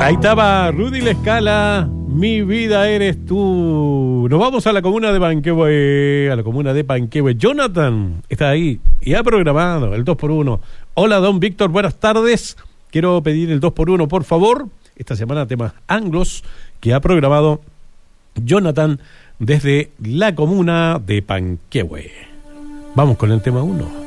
Ahí estaba Rudy La Scala, Mi vida eres tú. Nos vamos a la comuna de Panquehue. Jonathan está ahí y ha programado el 2x1. Hola, don Víctor, buenas tardes. Quiero pedir el 2x1, por favor. Esta semana temas anglos que ha programado Jonathan desde la comuna de Panquehue. Vamos con el tema 1.